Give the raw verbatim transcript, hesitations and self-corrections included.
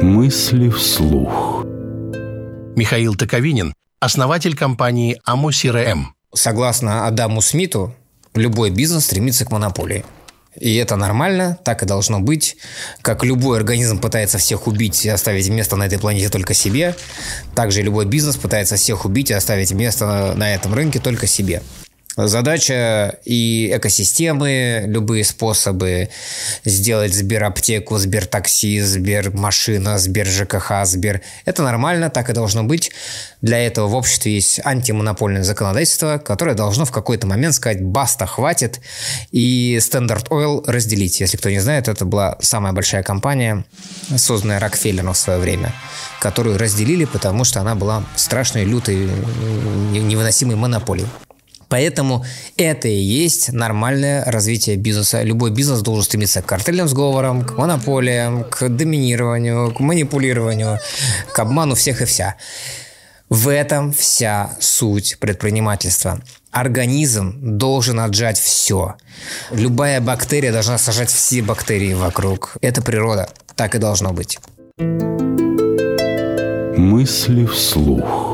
Мысли вслух. Михаил Токовинин, основатель компании АМО-СИРЭМ. Согласно Адаму Смиту, любой бизнес стремится к монополии. И это нормально, так и должно быть. Как любой организм пытается всех убить и оставить место на этой планете только себе, так же любой бизнес пытается всех убить и оставить место на этом рынке только себе. Задача и экосистемы, любые способы сделать Сбераптеку, Сбертакси, Сбермашина, СбержКХ, Сбер. Это нормально, так и должно быть. Для этого в обществе есть антимонопольное законодательство, которое должно в какой-то момент сказать «баста, хватит» и Standard Oil разделить. Если кто не знает, это была самая большая компания, созданная Рокфеллером в свое время, которую разделили, потому что она была страшной, лютой, невыносимой монополией. Поэтому это и есть нормальное развитие бизнеса. Любой бизнес должен стремиться к картельным сговорам, к монополиям, к доминированию, к манипулированию, к обману всех и вся. В этом вся суть предпринимательства. Организм должен отжать все. Любая бактерия должна сожрать все бактерии вокруг. Это природа. Так и должно быть. Мысли вслух.